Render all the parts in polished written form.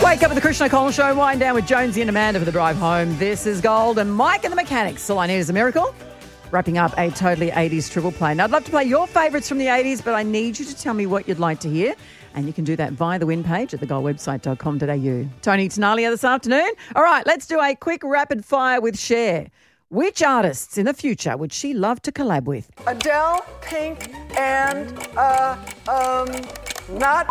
Wake up with the Christian O'Connell Show. Wind down with Jonesy and Amanda for the drive home. This is Gold and Mike and the Mechanics. All I need is a miracle. Wrapping up a totally 80s triple play. Now, I'd love to play your favourites from the 80s, but I need you to tell me what you'd like to hear. And you can do that via the win page at thegoldwebsite.com.au. Tony Tenalia this afternoon. All right, let's do a quick rapid fire with Cher. Which artists in the future would she love to collab with? Adele, Pink, and, not...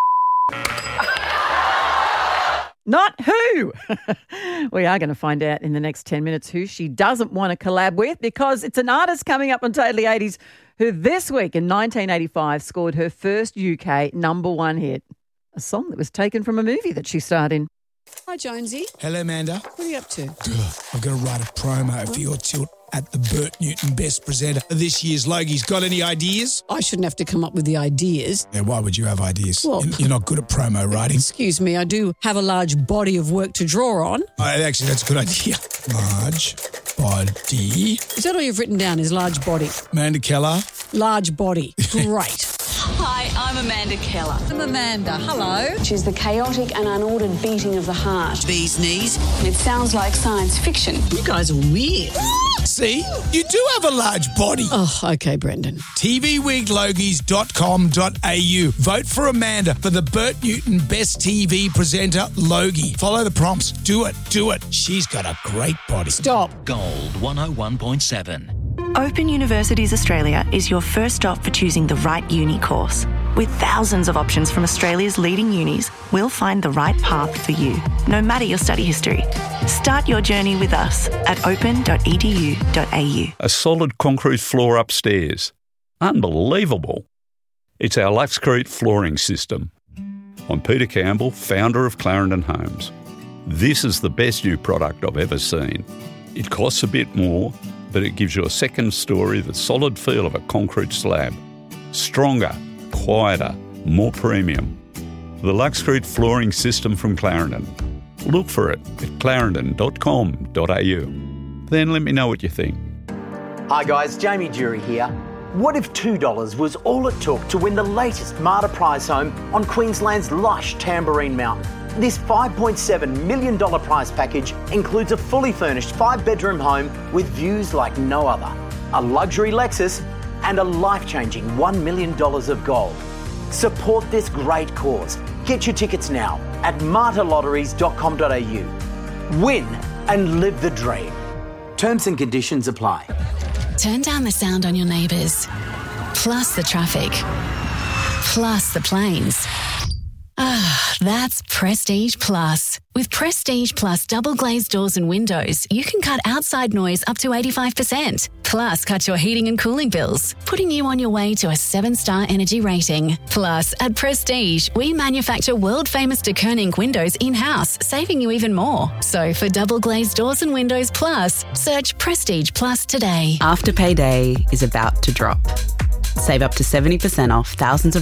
Not who? We are going to find out in the next 10 minutes who she doesn't want to collab with, because it's an artist coming up on Totally 80s who this week in 1985 scored her first UK #1 hit, a song that was taken from a movie that she starred in. Hi, Jonesy. Hello, Amanda. What are you up to? I've got to write a promo for your tilt at the Bert Newton Best Presenter of this year's Logies. Got any ideas? I shouldn't have to come up with the ideas. Yeah, why would you have ideas? Well, You're not good at promo writing. Excuse me, I do have a large body of work to draw on. Actually, that's a good idea. Large body. Is that all you've written down, is large body? Amanda Keller. Large body. Great. Hi, I'm Amanda Keller. I'm Amanda. Hello. She's the chaotic and unordered beating of the heart. Bee's knees. It sounds like science fiction. You guys are weird. See, you do have a large body. Oh, okay, Brendan. TVweeklogies.com.au. Vote for Amanda for the Bert Newton Best TV Presenter Logie. Follow the prompts. Do it. She's got a great body. Stop. Gold 101.7. Open Universities Australia is your first stop for choosing the right uni course. With thousands of options from Australia's leading unis, we'll find the right path for you, no matter your study history. Start your journey with us at open.edu.au. A solid concrete floor upstairs. Unbelievable. It's our Luxcrete flooring system. I'm Peter Campbell, founder of Clarendon Homes. This is the best new product I've ever seen. It costs a bit more, but it gives you a second story, the solid feel of a concrete slab. Stronger, quieter, more premium. The Luxcrete flooring system from Clarendon. Look for it at clarendon.com.au. Then let me know what you think. Hi guys, Jamie Jury here. What if $2 was all it took to win the latest Marta prize home on Queensland's lush Tamborine Mountain? This $5.7 million prize package includes a fully furnished 5-bedroom home with views like no other, a luxury Lexus, and a life-changing $1 million of gold. Support this great cause. Get your tickets now at martalotteries.com.au. Win and live the dream. Terms and conditions apply. Turn down the sound on your neighbours, plus the traffic, plus the planes. Ah, that's Prestige Plus. With Prestige Plus double glazed doors and windows, you can cut outside noise up to 85%. Plus, cut your heating and cooling bills, putting you on your way to a 7-star energy rating. Plus, at Prestige, we manufacture world-famous de Koning windows in-house, saving you even more. So, for double glazed doors and windows plus, search Prestige Plus today. Afterpay Day is about to drop. Save up to 70% off thousands of